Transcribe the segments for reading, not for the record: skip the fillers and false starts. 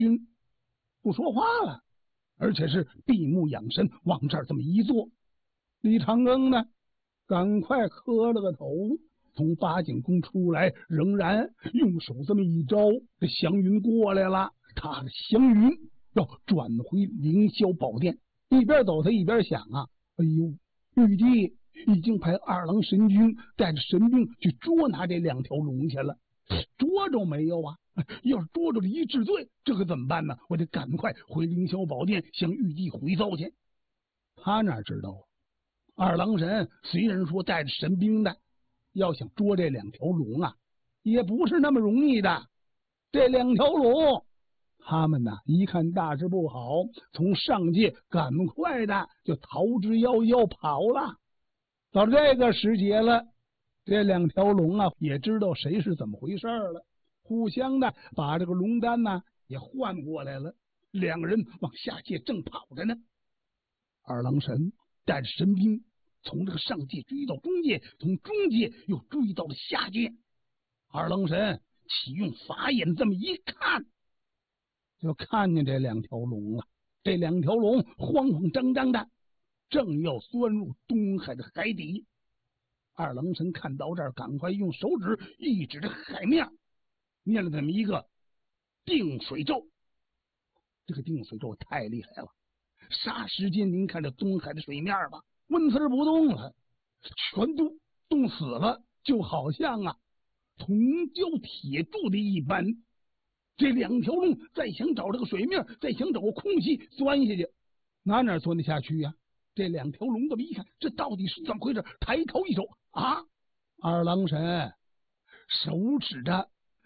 君不说话了，而且是闭目养神，往这儿这么一坐。李长庚呢，赶快磕了个头，从八景宫出来，仍然用手这么一招，这祥云过来了。他的祥云要转回凌霄宝殿，一边走他一边想啊，哎呦，玉帝已经派二郎神君带着神兵去捉拿这2条龙去了，捉着没有啊？要是捉着了一治罪，这可怎么办呢？我得赶快回凌霄宝殿向玉帝回奏去。他哪知道啊？二郎神虽然说带着神兵的，要想捉这2条龙啊，也不是那么容易的。这2条龙，他们呢一看大事不好，从上界赶快的就逃之夭夭跑了。到这个时节了，这2条龙啊也知道谁是怎么回事了，互相的把这个龙丹呢也换过来了。2个人往下界正跑着呢，二郎神带着神兵从这个上界追到中界，从中界又追到了下界。二郎神启用法眼这么一看，就看见这2条龙了。这2条龙慌慌张张的，正要钻入东海的海底。二郎神看到这儿，赶快用手指一指着海面，念了这么一个定水咒。这个定水咒太厉害了，霎时间您看这东海的水面吧，纹丝不动了，全都冻死了，就好像啊铜胶铁铸的一般。这2条龙再想找这个水面，再想找个空隙钻下去，哪钻得下去呀？这2条龙这么一看，这到底是怎么回事？抬头一瞅啊，二郎神手指着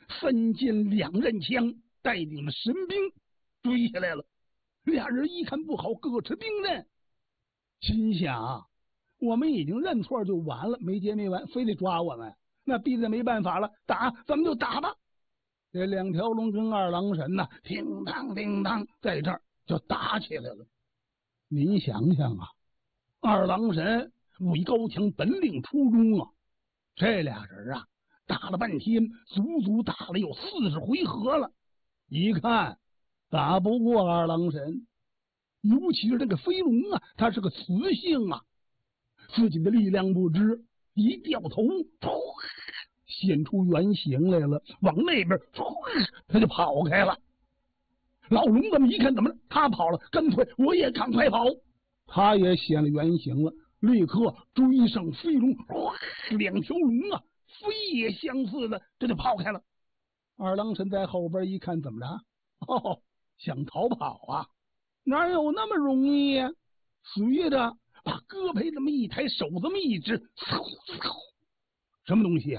3尖2刃枪，带领着神兵追下来了。俩人一看不好，各持兵刃，心想我们已经认错就完了，没结没完，非得抓我们，那逼得没办法了，打咱们就打吧。这2条龙跟二郎神呐，叮当叮当，在这儿就打起来了。您想想啊，二郎神武艺高强，本领出众啊，这俩人啊打了半天，足足打了有40回合了。一看打不过二郎神，尤其是这个飞龙啊，他是个雌性啊，自己的力量不知，一掉头，现出原形来了，往那边他就跑开了。老龙这么一看，怎么了？他跑了，干脆我也赶快跑。他也显了原形了，立刻追上飞龙，2条龙啊飞也相似的，这就跑开了。二郎神在后边一看，怎么着？哦，想逃跑啊？哪有那么容易呀？随着把胳膊这么一抬，手这么一指，什么东西啊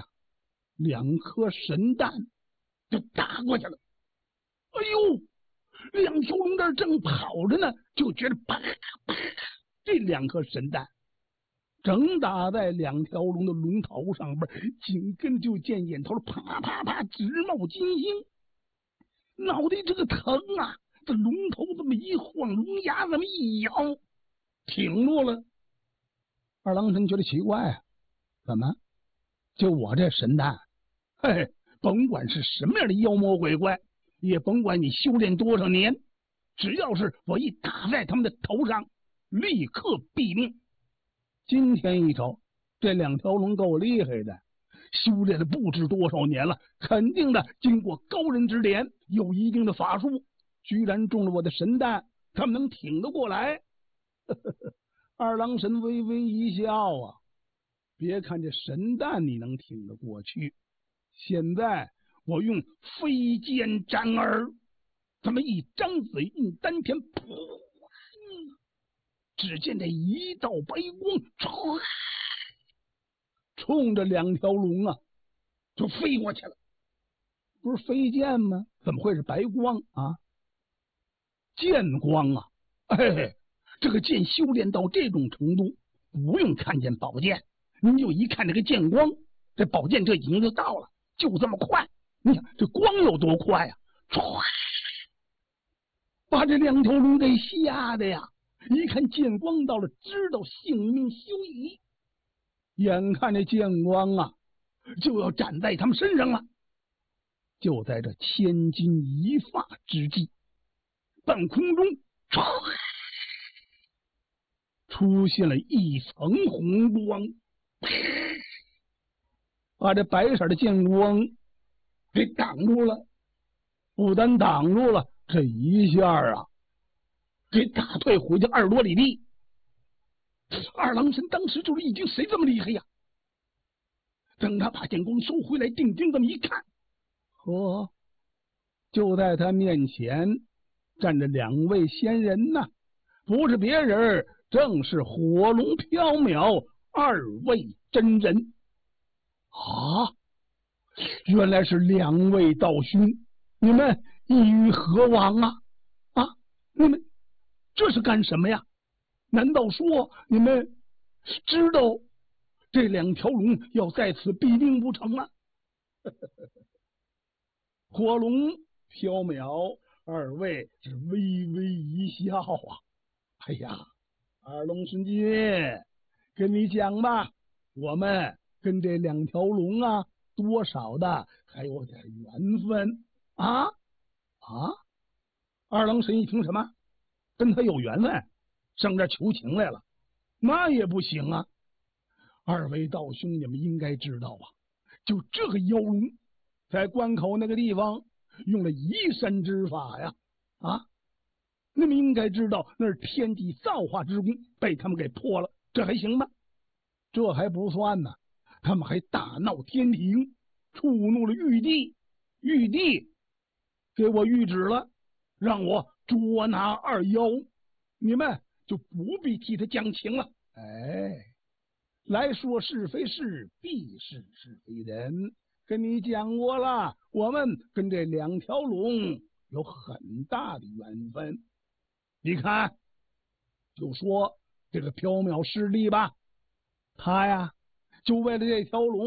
？2颗神弹就打过去了。哎呦，2条龙这正跑着呢，就觉得啪啪，这2颗神弹正打在2条龙的龙头上边，紧跟就见眼头啪啪啪直冒金星，脑袋这个疼啊！这龙头这么一晃，龙牙这么一咬，挺住了。二郎神觉得奇怪啊，怎么就我这神弹，嘿，甭管是什么样的妖魔鬼怪，也甭管你修炼多少年，只要是我一打在他们的头上，立刻毙命。今天一瞅，这2条龙够厉害的，修炼了不知多少年了，肯定的经过高人指点，有一定的法术，居然中了我的神弹，他们能挺得过来？二郎神微微一笑啊，别看这神弹你能挺得过去，现在我用飞剑斩耳，这么一张嘴一丹田，噗，只见这一道白光冲着2条龙啊就飞过去了。不是飞剑吗？怎么会是白光啊？剑光啊！哎，这个剑修炼到这种程度，不用看见宝剑，您就一看这个剑光，这宝剑这已经就到了，就这么快。你想这光有多快啊？把这2条龙给吓得呀！一看剑光到了，知道性命休矣。眼看这剑光啊，就要斩在他们身上了。就在这千钧一发之际， 半空中出现了一层红光，把这白色的剑光给挡住了。不但挡住了，这一下啊，给打退回去20多里地。二郎神当时就是已经谁这么厉害呀？等他把剑光收回来，定睛这么一看，呵，就在他面前站着2位仙人呐，不是别人，正是火龙缥缈2位真人啊！原来是2位道兄，你们意欲何往啊？啊，你们这是干什么呀？难道说你们知道这2条龙要在此必定不成吗？火龙缥缈2位是微微一笑啊，哎呀，二龙神君，跟你讲吧，我们跟这2条龙啊，多少的还有点缘分啊！二郎神一听什么跟他有缘分，上这求情来了，那也不行啊！2位道兄，你们应该知道啊，就这个妖龙在关口那个地方用了移山之法呀！你们应该知道那是天地造化之功，被他们给破了，这还行吗？这还不算呢，他们还大闹天庭，触怒了玉帝，玉帝给我谕旨了，让我捉拿2妖，你们就不必替他讲情了。哎，来说是非事，必是是非人。跟你讲过了，我们跟这2条龙有很大的缘分。你看，就说这个缥缈师弟吧，他呀，就为了这条龙。